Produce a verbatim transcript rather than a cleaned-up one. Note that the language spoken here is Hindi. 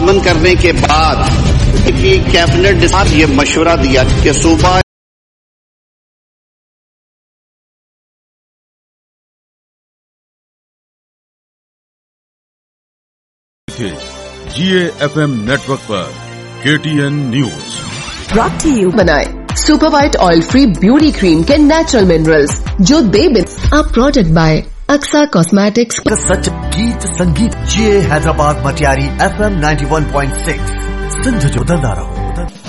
तजामन करने के बाद की कैबिनेट ने ये मशवरा दिया कि सूबा जीए एफएम नेटवर्क पर KTN news brought to you बनाए super white oil free beauty cream के नेचुरल मिनरल्स जो दे a product bye Aqsa cosmetics. सच गीत संगीत जीए Hyderabad Matiari FM ninety one point six Sindh जो दंदा रहो।